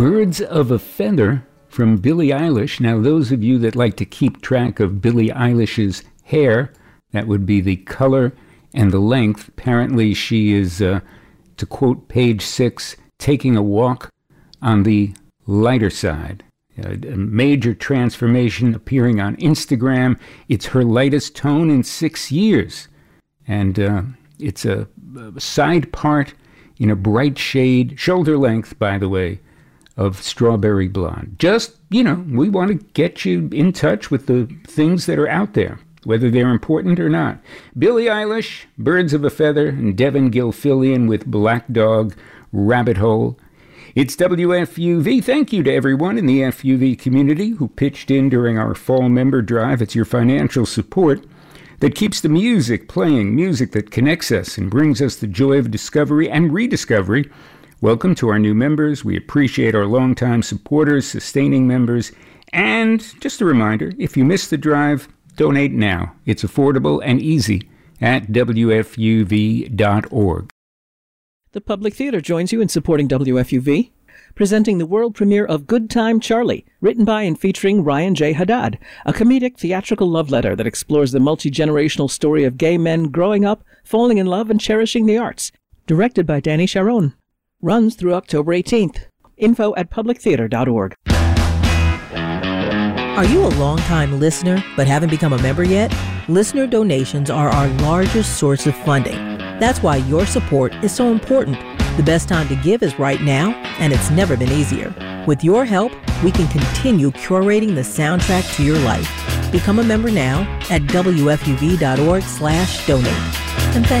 Birds of a Feather from Billie Eilish. Now, those of you that like to keep track of Billie Eilish's hair, that would be the color and the length. Apparently, she is, to quote page 6, taking a walk on the lighter side. A major transformation appearing on Instagram. It's her lightest tone in 6 years. And it's a side part in a bright shade, shoulder length, by the way, of strawberry blonde. Just, we want to get you in touch with the things that are out there, whether they're important or not. Billie Eilish, Birds of a Feather, and Devin Gilfillian with Black Dog, Rabbit Hole. It's WFUV. Thank you to everyone in the FUV community who pitched in during our fall member drive. It's your financial support that keeps the music playing, music that connects us and brings us the joy of discovery and rediscovery. Welcome to our new members. We appreciate our longtime supporters, sustaining members, and just a reminder, if you missed the drive, donate now. It's affordable and easy at WFUV.org. The Public Theater joins you in supporting WFUV, presenting the world premiere of Good Time Charlie, written by and featuring Ryan J. Haddad, a comedic theatrical love letter that explores the multi-generational story of gay men growing up, falling in love, and cherishing the arts. Directed by Danny Sharon. Runs through October 18th. Info at publictheater.org. Are you a long-time listener but haven't become a member yet? Listener donations are our largest source of funding. That's why your support is so important. The best time to give is right now, and it's never been easier. With your help, we can continue curating the soundtrack to your life. Become a member now at WFUV.org/donate. And thanks.